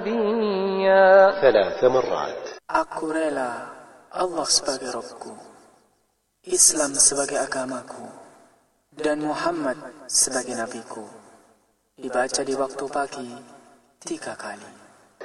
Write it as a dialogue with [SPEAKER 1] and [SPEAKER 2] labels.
[SPEAKER 1] نبيا
[SPEAKER 2] 3 مرات.
[SPEAKER 3] Aku rela Allah sebagai Rabbku, Islam sebagai agamaku, dan Muhammad sebagai nabiku. Dibaca di waktu pagi 3 kali.